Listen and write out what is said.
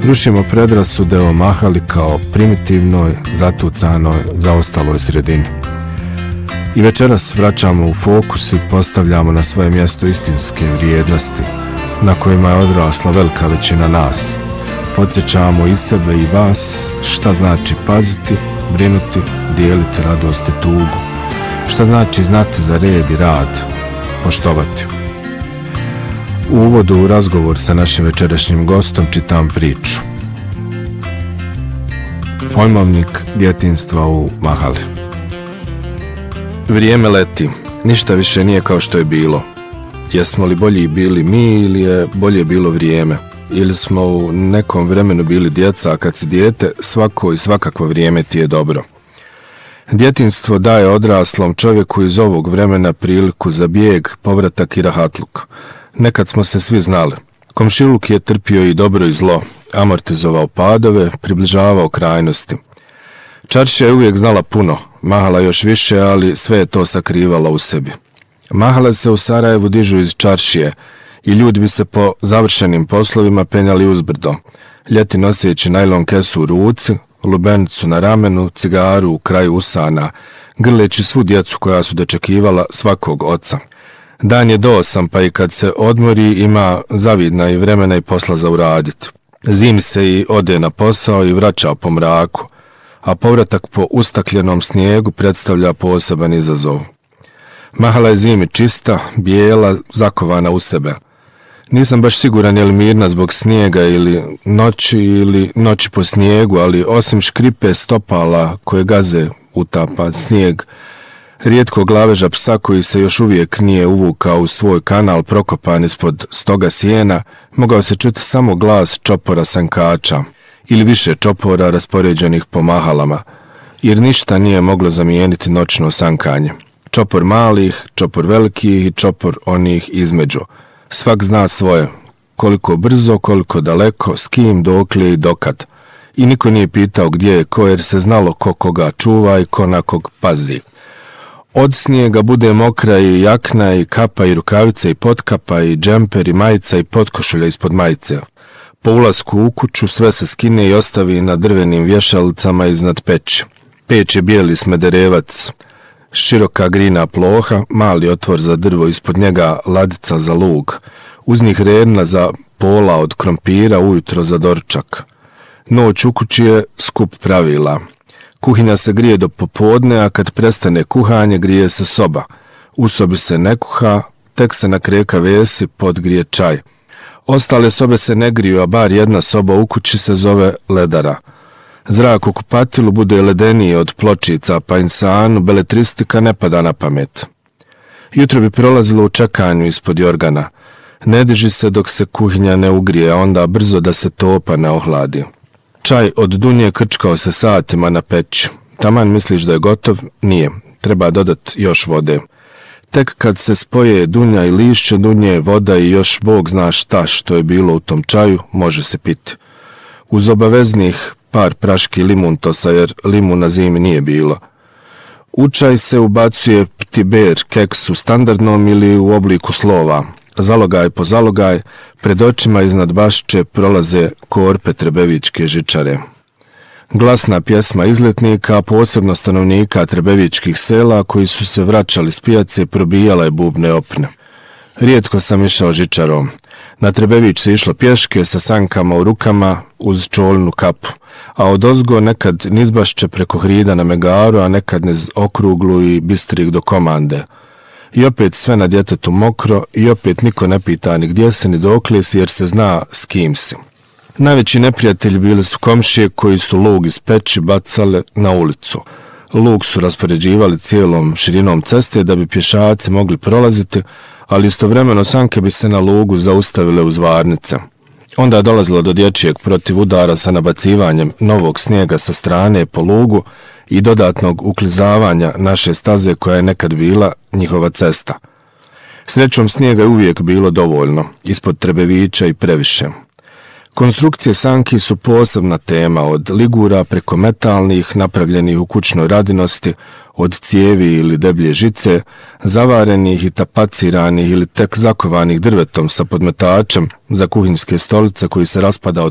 Rušimo predrasude o Mahali kao primitivnoj, zatucanoj, zaostaloj sredini. I večeras vraćamo u fokus i postavljamo na svoje mjesto istinske vrijednosti, na kojima je odrasla velika većina nas. Podsjećamo i sebe i vas šta znači paziti, brinuti, dijeliti radost i tugu. Šta znači znati za red i rad, poštovati. U uvodu u razgovor sa našim večerašnjim gostom čitam priču. Pojmovnik djetinjstva u Mahali. Vrijeme leti, ništa više nije kao što je bilo. Jesmo li bolji bili mi ili je bolje bilo vrijeme? Ili smo u nekom vremenu bili djeca, a kad si dijete, svako i svakakvo vrijeme ti je dobro. Djetinjstvo daje odraslom čovjeku iz ovog vremena priliku za bijeg, povratak i rahatluk. Nekad smo se svi znali. Komšiluk je trpio i dobro i zlo, amortizovao padove, približavao krajnosti. Čaršija je uvijek znala puno, Mahala još više, ali sve je to sakrivala u sebi. Mahale se u Sarajevu dižu iz čaršije i ljudi bi se po završenim poslovima penjali uzbrdo, ljeti noseći najlon kesu u ruci, lubenicu na ramenu, cigaru u kraju usana, grleći svu djecu koja su dočekivala svakog oca. Dan je do 8, pa i kad se odmori ima zavidna i vremena i posla za uraditi. Zimi se i ode na posao i vraća po mraku, a povratak po ustakljenom snijegu predstavlja poseban izazov. Mahala je zimi čista, bijela, zakovana u sebe. Nisam baš siguran je li mirna zbog snijega ili noći po snijegu, ali osim škripe stopala koje gaze utapa snijeg, rijetko glaveža psa koji se još uvijek nije uvukao u svoj kanal prokopan ispod stoga sjena, mogao se čuti samo glas čopora sankača ili više čopora raspoređenih po mahalama, jer ništa nije moglo zamijeniti noćno sankanje. Čopor malih, čopor velikih i čopor onih između. Svak zna svoje, koliko brzo, koliko daleko, s kim, dokle i dokad. I niko nije pitao gdje je ko, jer se znalo ko koga čuva i ko na kog pazi. Od snijega bude mokra i jakna i kapa i rukavice i potkapa i džemper i majica i potkošulja ispod majice. Po ulasku u kuću sve se skine i ostavi na drvenim vješalicama iznad peći. Peć je bijeli smederevac, široka grina ploha, mali otvor za drvo, ispod njega ladica za lug, uz njih redna za pola od krompira, ujutro za doručak. Noć u kući je skup pravila. Kuhinja se grije do popodne, a kad prestane kuhanje, grije se soba. U sobi se ne kuha, tek se na kreka vesi, podgrije čaj. Ostale sobe se ne griju, a bar jedna soba u kući se zove ledara. Zrak u kupatilu bude ledeniji od pločica, pa insanu beletristika ne pada na pamet. Jutro bi prolazilo u čekanju ispod jorgana. Ne diži se dok se kuhinja ne ugrije, a onda brzo da se topa ne ohladi. Čaj od dunje krčkao se satima na peći. Taman misliš da je gotov? Nije. Treba dodati još vode. Tek kad se spoje dunja i lišće dunje, voda i još Bog zna šta što je bilo u tom čaju, može se piti. Uz obaveznih par praški limuntosa, jer limuna zimi nije bilo. U čaj se ubacuje ptiber, keks u standardnom ili u obliku slova. Zalogaj po zalogaj, pred očima iznad bašče prolaze korpe trebevičke žičare. Glasna pjesma izletnika, posebno stanovnika trebevičkih sela koji su se vraćali s pijace, probijala je bubne opne. Rijetko sam išao žičarom. Na Trebević se išlo pješke sa sankama u rukama uz čolnu kapu, a odozgo nekad niz bašče preko hrida na Megaru, a nekad niz okruglu i bistrik do Komande. I opet sve na djetetu mokro i opet niko ne pita ni gdje se ni dokle si, jer se zna s kim si. Najveći neprijatelji bili su komšije koji su lug iz peći bacale na ulicu. Lug su raspoređivali cijelom širinom ceste da bi pješaci mogli prolaziti, ali istovremeno sanke bi se na lugu zaustavile uz varnice. Onda je dolazilo do dječjeg protiv udara sa nabacivanjem novog snijega sa strane po lugu i dodatnog uklizavanja naše staze koja je nekad bila njihova cesta. Srećom snijega je uvijek bilo dovoljno, ispod Trebevića i previše. Konstrukcije sanki su posebna tema, od ligura preko metalnih, napravljenih u kućnoj radinosti, od cijevi ili deblje žice, zavarenih i tapaciranih ili tek zakovanih drvetom sa podmetačem za kuhinjske stolice koji se raspada od